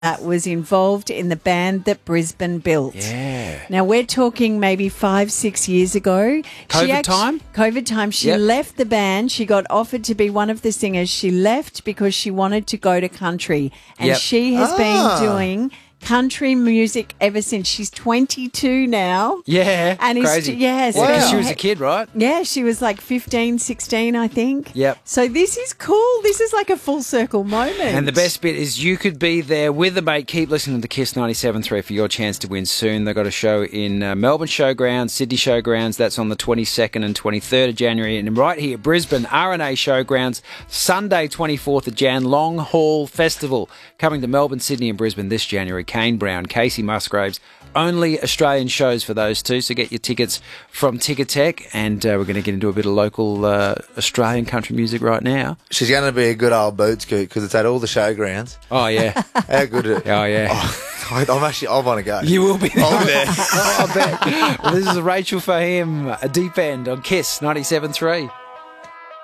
was involved in the band that Brisbane built. Yeah. Now, we're talking maybe 5-6 years ago. COVID time? COVID time. She left the band. She got offered to be one of the singers. She left because she wanted to go to country. And she has been doing country music ever since. She's 22 now. Yeah, and crazy. So she was a kid, right? Yeah, she was like 15, 16, I think. Yep. So this is cool. This is like a full circle moment. And the best bit is you could be there with a mate. Keep listening to Kiss 97.3 for your chance to win soon. They've got a show in Melbourne Showgrounds, Sydney Showgrounds. That's on the 22nd and 23rd of January. And right here, Brisbane, RNA Showgrounds, Sunday, 24th of Jan, Long Haul Festival. Coming to Melbourne, Sydney and Brisbane this January. Kane Brown, Casey Musgraves. Only Australian shows for those two, so get your tickets from Ticketek, and we're going to get into a bit of local Australian country music right now. She's going to be a good old boot scoot because it's at all the showgrounds. Oh, yeah. How good is it? Oh, yeah. I want to go. You will be there. I'll be there. I bet. Well, this is Rachel Fahim, A Deep End on Kiss 97.3.